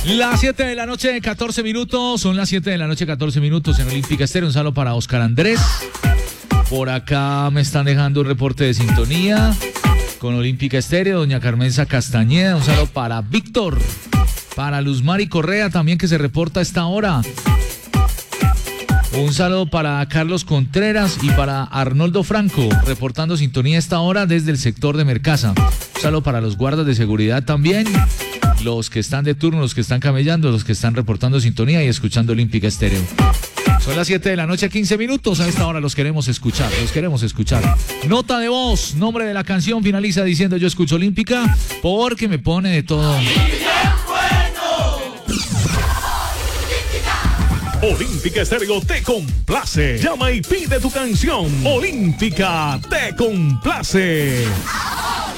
Las 7 de la noche, 14 minutos. Son las 7 de la noche, 14 minutos en Olímpica Estéreo. Un saludo para Oscar Andrés. Por acá me están dejando un reporte de sintonía con Olímpica Estéreo. Doña Carmenza Castañeda. Un saludo para Víctor. Para Luzmari Correa también, que se reporta a esta hora. Un saludo para Carlos Contreras y para Arnoldo Franco, reportando sintonía a esta hora desde el sector de Mercaza. Un saludo para los guardas de seguridad también, los que están de turno, los que están camellando, los que están reportando sintonía y escuchando Olímpica Estéreo. Son las 7 de la noche, 15 minutos. A esta hora los queremos escuchar, Nota de voz, nombre de la canción finaliza diciendo: yo escucho Olímpica porque me pone de todo. Olímpica Estéreo te complace. Llama y pide tu canción. Olímpica te complace.